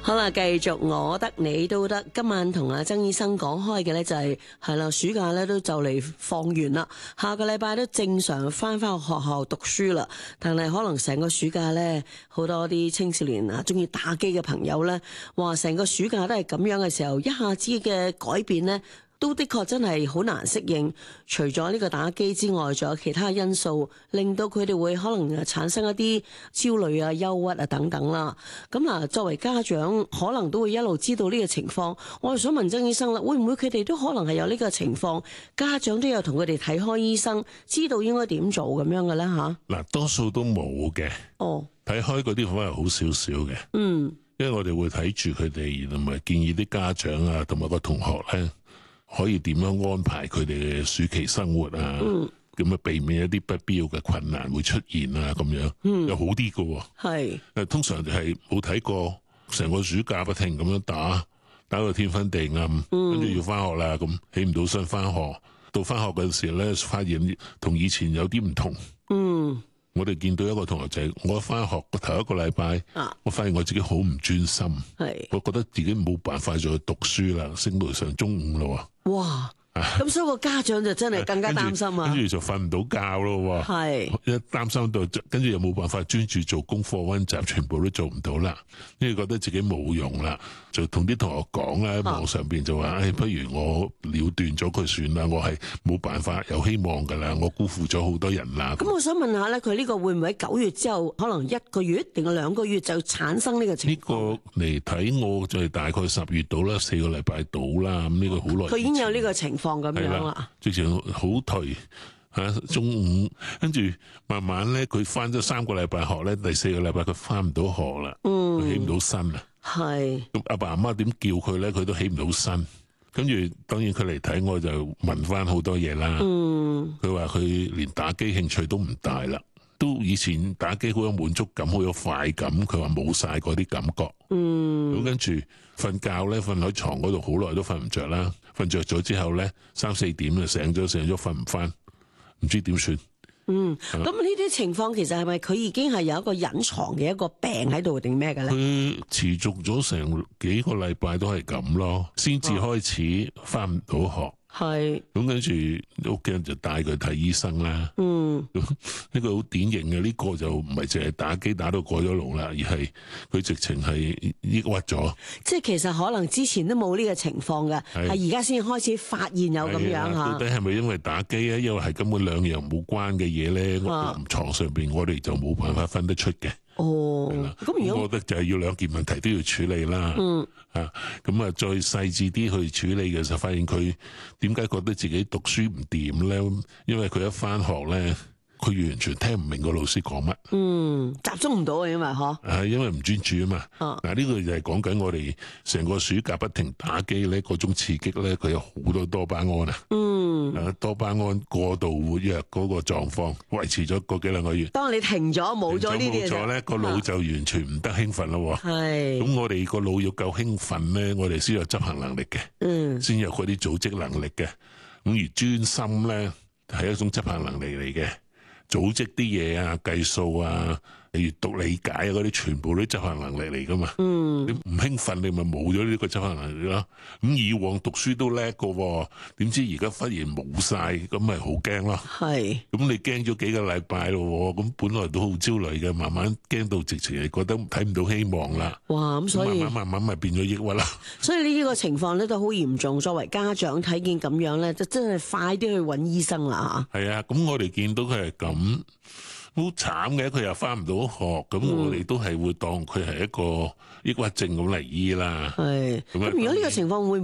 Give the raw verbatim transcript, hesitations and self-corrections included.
好啦，繼續我得你都得。今晚同阿曾醫生講開嘅呢就係係啦，暑假呢都就嚟放完啦，下個禮拜都正常翻返學校讀書啦。但係可能成個暑假呢，好多啲青少年啊，中意打機嘅朋友呢，話成個暑假都係咁樣嘅時候，一下子嘅改變呢，都的確真係好難適應。除咗呢個打機之外，仲有其他因素令到佢哋會可能產生一啲焦慮啊、憂鬱啊等等啦。咁嗱，作為家長，可能都會一路知道呢個情況。我就想問曾醫生啦，會唔會佢哋都可能係有呢個情況？家長都有同佢哋睇開醫生，知道應該點做咁樣嘅咧吓？ 嗱，多數都冇嘅。 哦， 睇開嗰啲反而好少少嘅。嗯，因為我哋會睇住佢哋，同埋建議啲家長啊，同埋個同學咧，可以點樣安排佢哋嘅暑期生活啊？嗯，咁啊避免一啲不必要嘅困難會出現啊，咁樣，嗯，又好啲嘅。係，誒，通常就係冇睇過成個暑假不停咁樣打，打到天昏地暗，跟住，嗯，要翻學啦，咁起唔到身翻學，到翻學嗰陣時咧，發現同以前有啲唔同。嗯。我哋見到一個同學仔，我一翻學個頭一個禮拜，啊，我發現我自己好唔專心，係，我覺得自己冇辦法再去讀書啦，升到上中五咯。哇！咁所以個家長就真係更加擔心啊，跟住就瞓唔到覺咯。係，一擔心到，跟住又冇辦法專注做功課溫習，全部都做唔到啦。因為覺得自己冇用啦，就同啲同學講啦，喺網上邊就話，誒、啊哎，不如我了斷咗佢算啦，我係冇辦法有希望噶啦，我辜負咗好多人啦。咁我想問下咧，佢呢個會唔會喺九月之後，可能一個月定係兩個月就產生呢個情況？呢、這個嚟睇，我就係大概十月到啦，四個禮拜到啦。咁、這、呢個好耐，佢已經有呢個情況。咁樣啦，直情好頹吓，中午跟住慢慢咧，佢翻咗三個禮拜學咧，第四個禮拜佢翻唔到學啦，嗯，佢起唔到身啊，係咁阿爸阿媽點叫佢咧，佢都起唔到身。跟住當然佢嚟睇我就問翻好多嘢啦，嗯，佢話佢連打機興趣都唔大啦，都以前打機好有滿足感，好有快感，佢話冇晒嗰啲感覺，嗯，咁跟住瞓覺咧，瞓喺床嗰度好耐都瞓唔着啦。瞓着咗之後咧，三四點就醒咗，醒咗瞓唔翻，唔知點算。嗯，咁呢啲情況其實係咪佢已經係有一個隱藏嘅一個病喺度定咩嘅咧？佢持續咗成幾個禮拜都係咁咯，先至開始翻唔到學。係，咁跟住屋企人就帶佢睇醫生啦。嗯，呢個好典型嘅，呢個就唔係淨係打機打到過咗龍啦，而係佢直情係抑鬱咗。即係其實可能之前都冇呢個情況嘅，係而家先開始發現有咁樣吓。到底係咪因為打機咧？因為係根本兩樣冇關嘅嘢咧，臨床上邊我哋就冇辦法分得出嘅。哦，咁如果我覺得就係要兩件問題都要處理啦。嗯，啊，咁啊再細緻啲去處理嘅時候，發現佢點解覺得自己讀書唔掂咧？因為佢一翻學咧，佢完全聽唔明個老師講乜。嗯，集中唔到啊，因為嗬，係因為唔專注啊嘛。嗱，呢個就係講緊我哋成個暑假不停打機咧，嗰種刺激咧，佢有好多多巴胺啊。嗯，啊，多巴胺過度活躍嗰個狀況維持咗個幾兩個月。當你停咗冇咗呢啲，冇咗咧，個腦就完全唔得興奮咯。係，咁我哋個腦要夠興奮咧，我哋先有執行能力嘅。嗯，先有嗰啲組織能力嘅。咁而專心咧係一種執行能力嚟嘅。組織啲嘢啊，計數啊，閱讀理解啊，嗰啲全部都執行能力嚟噶嘛。嗯，你唔興奮，你咪冇咗呢個執行能力咯。咁以往讀書都叻噶，點知而家忽然冇晒，咁咪好驚咯。係，咁你驚咗幾個禮拜咯，咁本來都好焦慮嘅，慢慢驚到直情係覺得睇唔到希望啦。哇，咁所以慢慢慢慢咪變咗抑鬱啦。所以呢個情況咧都好嚴重，作為家長睇見咁樣咧，就真係快啲去揾醫生啦吓。係啊，咁我哋見到佢係咁。咁好慘嘅，佢又翻唔到學，咁我哋都係會當佢係一個抑鬱症咁嚟醫啦。係，咁如果呢個情況會